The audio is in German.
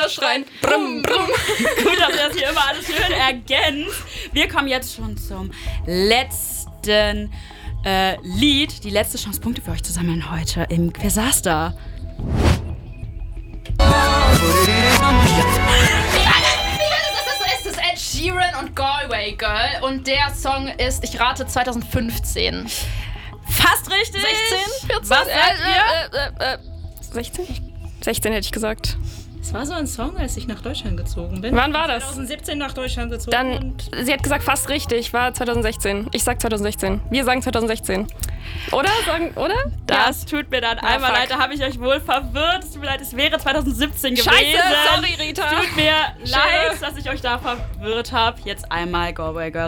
schreien. Brumm, brumm. Gut, dass ihr das hier immer alles schön ergänzt. Wir kommen jetzt schon zum letzten Lied. Die letzte Chance, Punkte für euch zu sammeln heute im Quizasta. Es ist Ed Sheeran und Galway Girl. Und der Song ist, ich rate, 2015. Fast richtig. 16? 14? Was sagt ihr? 16? 16 hätte ich gesagt. Es war so ein Song, als ich nach Deutschland gezogen bin. Wann war das? 2017 nach Deutschland gezogen. Dann, sie hat gesagt, fast richtig, war 2016. Ich sag 2016. Wir sagen 2016. Oder? Das tut mir dann einmal leid, da habe ich euch wohl verwirrt. Es tut mir leid, es wäre 2017 gewesen. Scheiße, sorry, Rita. Tut mir leid, dass ich euch da verwirrt habe. Jetzt einmal Galway Girl.